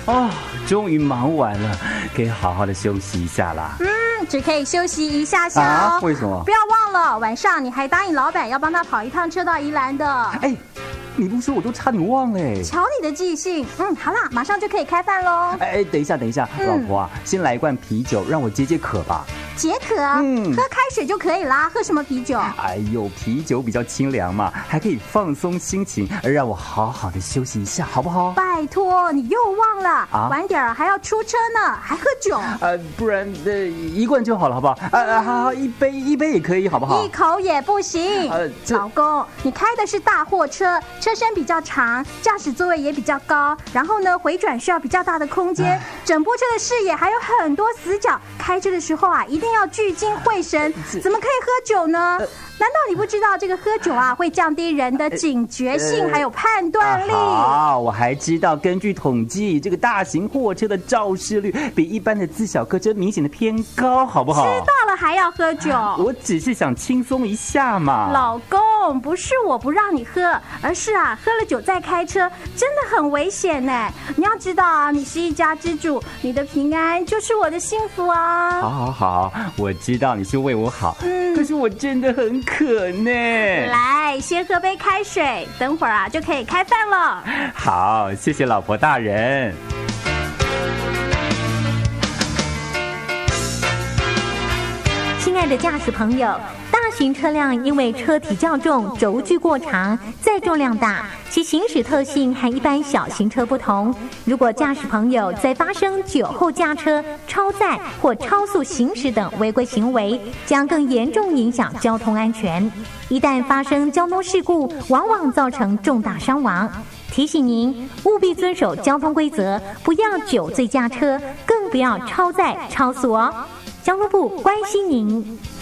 哦，终于忙完了，可以好好的休息一下啦。 只可以休息一下下哦。 啊？为什么？ 不要忘了，晚上你还答应老板要帮他跑一趟车到宜兰的。 哎，你不说我都差点忘了。 瞧你的记性。好啦，马上就可以开饭喽。 哎，等一下，老婆啊，先来一罐啤酒，让我解解渴吧。 解渴？喝开水就可以啦，喝什么啤酒？ 哎呦，啤酒比较清凉嘛，还可以放松心情，让我好好的休息一下，好不好？ 拜托，你又忘了啊？晚点还要出车呢，还喝酒？ 不然一罐就好了，好不好？好，一杯也可以，好不好？ 一口也不行。老公，你开的是大货车，车身比较长，驾驶座位也比较高，然后呢，回转需要比较大的空间，整部车的视野还有很多死角，开车的时候啊，一定要聚精会神，怎么可以喝酒呢？难道你不知道这个喝酒啊会降低人的警觉性还有判断力？ 好，我还知道，根据统计，这个大型货车的肇事率比一般的自小客车明显的偏高，好不好？ 知道了还要喝酒？ 我只是想轻松一下嘛。 老公，不是我不让你喝，而是啊，喝了酒再开车真的很危险呢。你要知道啊，你是一家之主，你的平安就是我的幸福啊。 好，我知道你是为我好，可是我真的很渴呢。 来，先喝杯开水，等会儿啊就可以开饭了。 好，谢谢老婆大人。 亲爱的驾驶朋友，大型车辆因为车体较重、轴距过长、载重量大，其行驶特性和一般小型车不同。如果驾驶朋友在发生酒后驾车、超载或超速行驶等违规行为，将更严重影响交通安全。一旦发生交通事故，往往造成重大伤亡。提醒您务必遵守交通规则，不要酒醉驾车，更不要超载超速哦。交通部关心您。